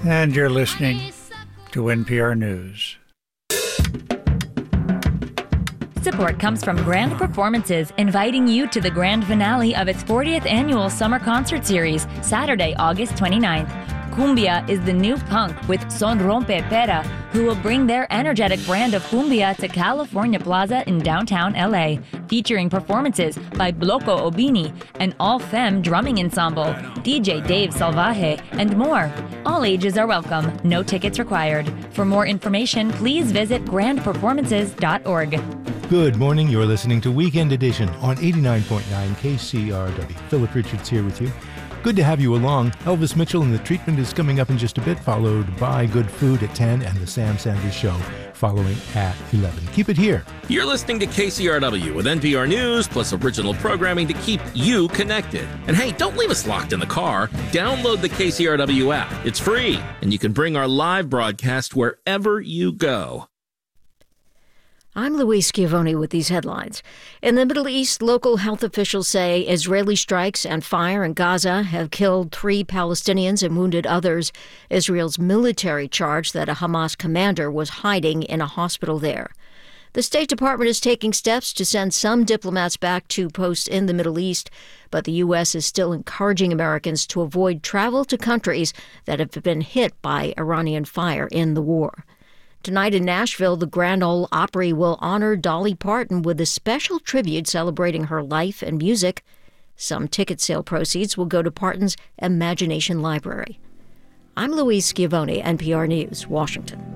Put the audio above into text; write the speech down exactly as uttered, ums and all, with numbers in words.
And you're listening to N P R News. Support comes from Grand Performances, inviting you to the grand finale of its fortieth annual summer concert series, Saturday, August twenty-ninth. Cumbia is the new punk with Son Rompe Pera, who will bring their energetic brand of cumbia to California Plaza in downtown L A, featuring performances by Bloco Obini, an all-femme drumming ensemble, D J Dave Salvaje, and more. All ages are welcome, no tickets required. For more information, please visit grand performances dot org. Good morning. You're listening to Weekend Edition on eighty-nine point nine K C R W. Philip Richards here with you. Good to have you along. Elvis Mitchell and the Treatment is coming up in just a bit, followed by Good Food at ten and the Sam Sanders Show following at eleven. Keep it here. You're listening to K C R W with N P R News plus original programming to keep you connected. And hey, don't leave us locked in the car. Download the K C R W app. It's free, and you can bring our live broadcast wherever you go. I'm Louise Schiavone with these headlines. In the Middle East, local health officials say Israeli strikes and fire in Gaza have killed three Palestinians and wounded others. Israel's military charged that a Hamas commander was hiding in a hospital there. The State Department is taking steps to send some diplomats back to posts in the Middle East, but the U S is still encouraging Americans to avoid travel to countries that have been hit by Iranian fire in the war. Tonight in Nashville, the Grand Ole Opry will honor Dolly Parton with a special tribute celebrating her life and music. Some ticket sale proceeds will go to Parton's Imagination Library. I'm Louise Schiavone, N P R News, Washington.